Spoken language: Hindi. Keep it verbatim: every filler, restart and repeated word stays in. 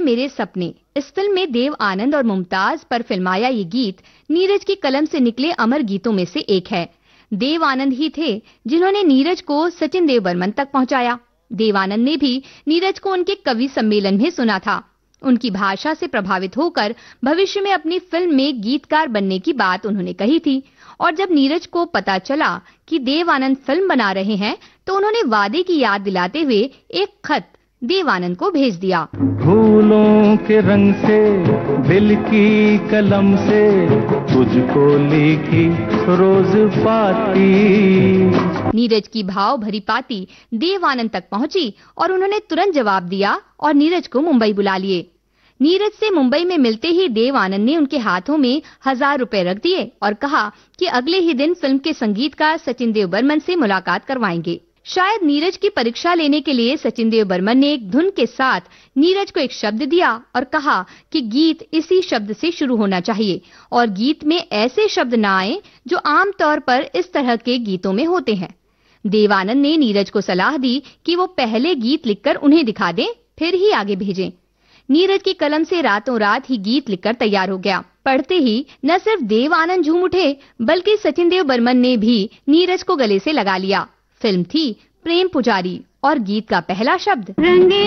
मेरे सपने। इस फिल्म में देव आनंद और मुमताज पर फिल्माया ये गीत नीरज की कलम से निकले अमर गीतों में से एक है। देव आनंद ही थे जिन्होंने नीरज को सचिन देव बर्मन तक पहुंचाया। देव आनंद ने भी नीरज को उनके कवि सम्मेलन में सुना था। उनकी भाषा से प्रभावित होकर भविष्य में अपनी फिल्म में गीतकार बनने की बात उन्होंने कही थी। और जब नीरज को पता चला कि देव आनंद फिल्म बना रहे हैं, तो उन्होंने वादे की याद दिलाते हुए एक खत देव आनंद को भेज दिया। फूलों के रंग से दिल की कलम से तुझको लिखी रोज पाती। नीरज की भाव भरी पाती देव आनंद तक पहुंची और उन्होंने तुरंत जवाब दिया और नीरज को मुंबई बुला लिए। नीरज से मुंबई में मिलते ही देव आनंद ने उनके हाथों में हजार रुपए रख दिए और कहा कि अगले ही दिन फिल्म के संगीतकार सचिन देव बर्मन से मुलाकात करवाएंगे। शायद नीरज की परीक्षा लेने के लिए सचिन देव बर्मन ने एक धुन के साथ नीरज को एक शब्द दिया और कहा कि गीत इसी शब्द से शुरू होना चाहिए और गीत में ऐसे शब्द ना आए जो आमतौर पर इस तरह के गीतों में होते हैं। देव आनंद ने नीरज को सलाह दी कि वो पहले गीत लिखकर उन्हें दिखा दें, फिर ही आगे भेजें। नीरज की कलम से रातों रात ही गीत लिखकर तैयार हो गया। पढ़ते ही न सिर्फ देव आनंद झूम उठे, बल्कि सचिन देव बर्मन ने भी नीरज को गले से लगा लिया। फिल्म थी प्रेम पुजारी और गीत का पहला शब्द रंगे